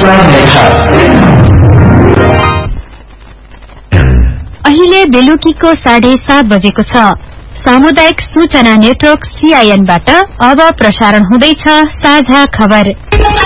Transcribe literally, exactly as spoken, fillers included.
अहिले बेलुकीको साढे सात बजेको छ। सामुदायिक सूचना नेटवर्क सीआईएनबाट अब प्रसारण हुँदैछ साझा खबर।